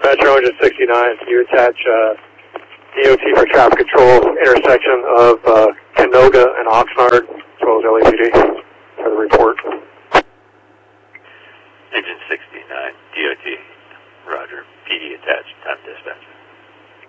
Metro Engine 69, you attach DOT for traffic control intersection of Canoga and Oxnard, as well as LAPD for the report. Engine 69, DOT, roger. PD attached, time dispatch.